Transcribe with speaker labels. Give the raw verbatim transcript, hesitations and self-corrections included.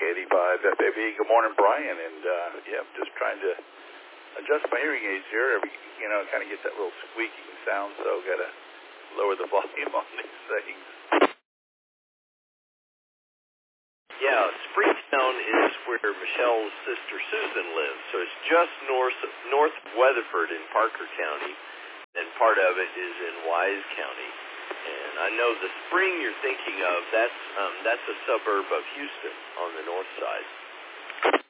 Speaker 1: eighty-five F A B. Good morning, Brian. And, uh, yeah, I'm just trying to adjust my hearing aids here. Every, you know, kind of get that little squeaking sound, so got to lower the volume on these things.
Speaker 2: Yeah, Springtown is where Michelle's sister Susan lives, so it's just north north of Weatherford in Parker County, and part of it is in Wise County. And I know the Spring you're thinking of, that's um, that's a suburb of Houston on the north side.